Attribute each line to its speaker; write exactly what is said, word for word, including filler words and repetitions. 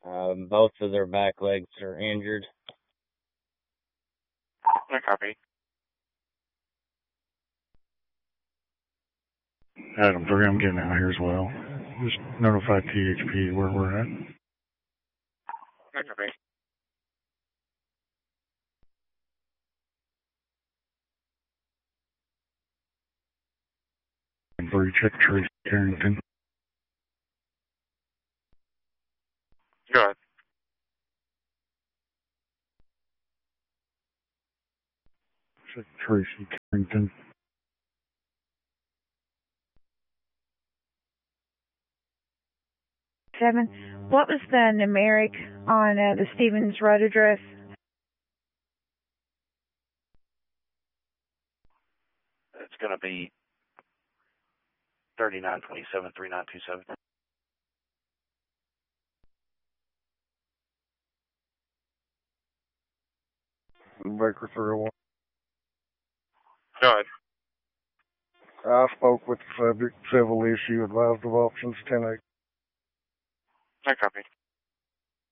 Speaker 1: Um, both of their back legs are injured.
Speaker 2: I copy.
Speaker 3: Adam three, I'm getting out here as well. Just notify T H P where we're at.
Speaker 2: I copy.
Speaker 3: And three, check Tracy Carrington.
Speaker 2: Go ahead.
Speaker 3: Check Tracy Carrington.
Speaker 4: Seven. What was the numeric on uh, the Stevens Road address?
Speaker 2: It's going to be thirty-nine twenty-seven, thirty-nine twenty-seven.
Speaker 5: Baker three oh one.
Speaker 2: Go ahead.
Speaker 5: I spoke with the subject, civil issue, advised of options ten eight.
Speaker 2: I copy.